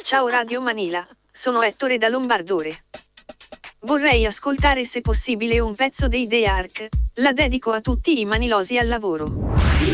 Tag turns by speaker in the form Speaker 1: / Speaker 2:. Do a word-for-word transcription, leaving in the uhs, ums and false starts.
Speaker 1: Ciao Radio Manila, sono Ettore da Lombardore. Vorrei ascoltare se possibile un pezzo dei The Ark, la dedico a tutti i manilosi al lavoro.